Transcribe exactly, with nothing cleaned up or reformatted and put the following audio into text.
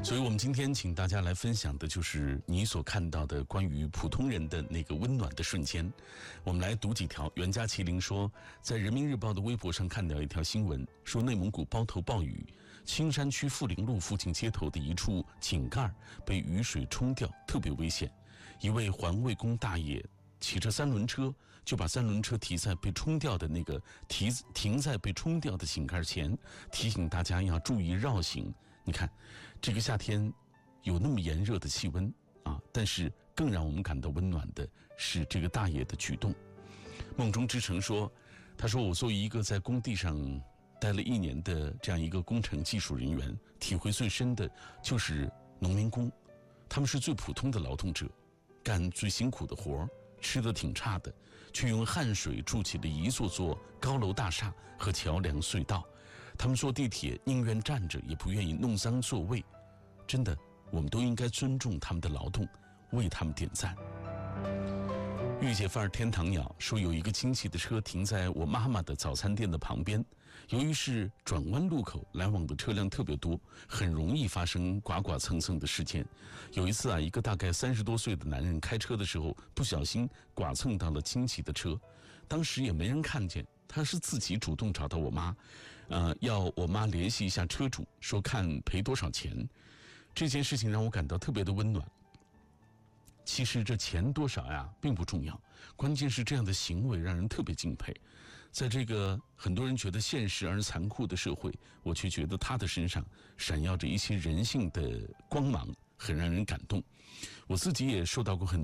所以我们今天请大家来分享的就是你所看到的关于普通人的那个温暖的瞬间。我们来读几条。袁家麒麟说，在人民日报的微博上看到一条新闻，说内蒙古包头暴雨，青山区富林路附近街头的一处井盖被雨水冲掉，特别危险。一位环卫工大爷骑着三轮车，就把三轮车停在被冲掉的那个停停在被冲掉的井盖前，提醒大家要注意绕行。你看，这个夏天有那么炎热的气温啊，但是更让我们感到温暖的是这个大爷的举动。梦中之城说，他说我作为一个在工地上待了一年的这样一个工程技术人员，体会最深的就是农民工，他们是最普通的劳动者，干最辛苦的活，吃得挺差的，却用汗水筑起了一座座高楼大厦和桥梁隧道。他们坐地铁宁愿站着，也不愿意弄脏座位。真的，我们都应该尊重他们的劳动，为他们点赞。御姐范儿天堂鸟说，有一个亲戚的车停在我妈妈的早餐店的旁边，由于是转弯路口，来往的车辆特别多，很容易发生剐剐蹭蹭的事件。有一次啊，一个大概三十多岁的男人开车的时候，不小心剐蹭到了亲戚的车，当时也没人看见，他是自己主动找到我妈，呃，要我妈联系一下车主，说看赔多少钱。这件事情让我感到特别的温暖。其实这钱多少呀并不重要，关键是这样的行为让人特别敬佩。在这个很多人觉得现实而残酷的社会，我却觉得他的身上闪耀着一些人性的光芒，很让人感动。我自己也受到过很